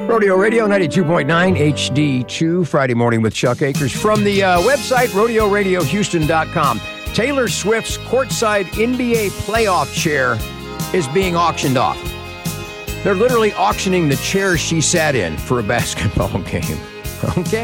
Rodeo Radio 92.9 HD2, Friday morning with Chuck Akers. From the website, rodeoradiohouston.com. Taylor Swift's courtside NBA playoff chair is being auctioned off. They're literally auctioning the chair she sat in for a basketball game. Okay?